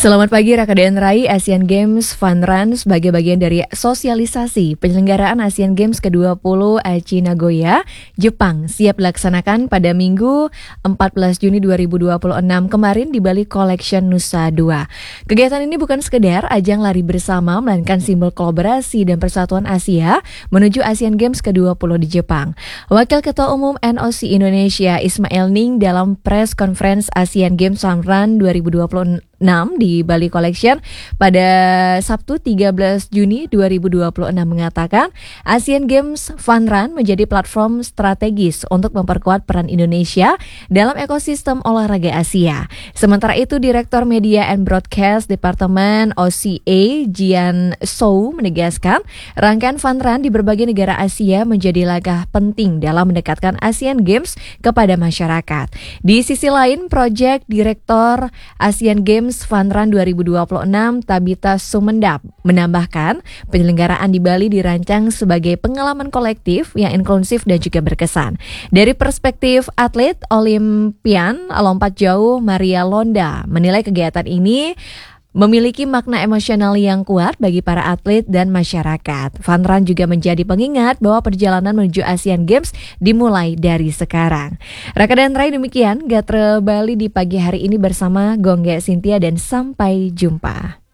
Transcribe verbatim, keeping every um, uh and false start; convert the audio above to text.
Selamat pagi Raka dan Rai. Asian Games Fun Run sebagai bagian dari sosialisasi penyelenggaraan Asian Games ke dua puluh Aichi Nagoya, Jepang siap dilaksanakan pada Minggu empat belas Juni dua ribu dua puluh enam kemarin di Bali Collection Nusa Dua. Kegiatan ini bukan sekedar ajang lari bersama, melainkan simbol kolaborasi dan persatuan Asia menuju Asian Games ke dua puluh di Jepang. Wakil Ketua Umum N O C Indonesia Ismail Ning dalam press conference Asian Games Fun Run dua ribu dua puluh enam di Bali Collection pada Sabtu tiga belas Juni dua ribu dua puluh enam mengatakan Asian Games Fun Run menjadi platform strategis untuk memperkuat peran Indonesia dalam ekosistem olahraga Asia. Sementara itu Direktur Media and Broadcast Departemen O C A Jian Sou menegaskan rangkaian Fun Run di berbagai negara Asia menjadi langkah penting dalam mendekatkan Asian Games kepada masyarakat. Di sisi lain, Project Direktur Asian Games Fun Run dua ribu dua puluh enam Tabita Sumendap menambahkan penyelenggaraan di Bali dirancang sebagai pengalaman kolektif yang inklusif dan juga berkesan. Dari perspektif atlet Olimpian lompat jauh Maria Londa menilai kegiatan ini memiliki makna emosional yang kuat bagi para atlet dan masyarakat. Fun Run juga menjadi pengingat bahwa perjalanan menuju Asian Games dimulai dari sekarang. Raka dan Rai, demikian Gatre Bali di pagi hari ini bersama Gongge Cynthia dan sampai jumpa.